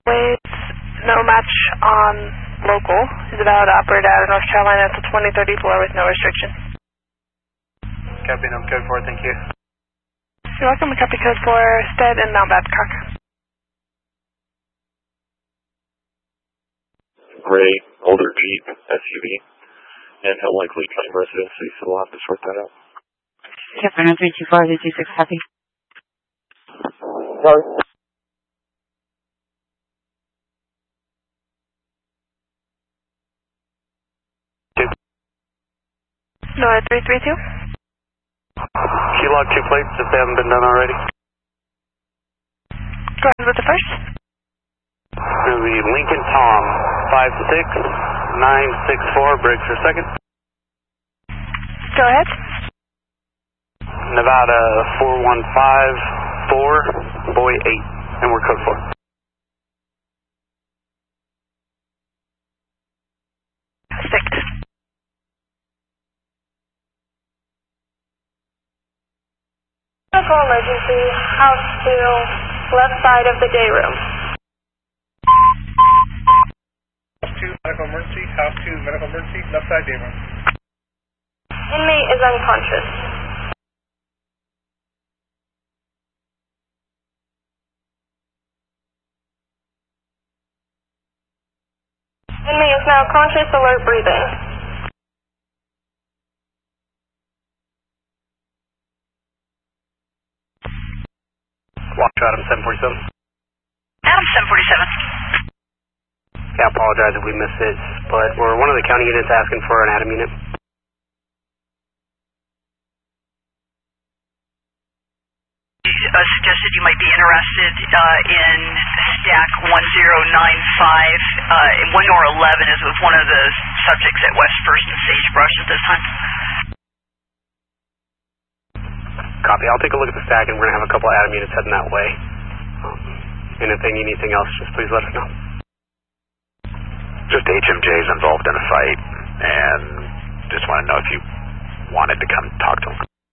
Waves, no match on local. He's about to operate out of North Carolina until 2034 with no restriction. Copy, no code 4, thank you. You're welcome to copy code 4, Stead and Mount Babcock. Gray, older Jeep, SUV, and he'll likely claim residency, so we'll have to sort that out. Captain 324-226, copy. Sorry. Nora 332. Key log 2 plates if they haven't been done already. Go ahead with the first. It'll be Lincoln Tom 56964, brakes for second. Go ahead. Nevada 4154, boy 8, and we're code 4. Sticked. Medical emergency, house 2, left side of the day room. House 2, medical emergency, house 2, medical emergency, left side day room. Inmate is unconscious. Inmate is now conscious, alert, breathing. Watch Adam 747. Adam 747. Yeah, I apologize if we missed it, but we're one of the county units asking for an Adam unit. Suggested you might be interested in stack 1095. 1 or 11 is with one of the subjects at West First and Sagebrush at this time. Copy. I'll take a look at the stack, and we're going to have a couple of Adam units heading that way. And if they need anything else, just please let us know. Just HMJ's involved in a fight, and just want to know if you wanted to come talk to him.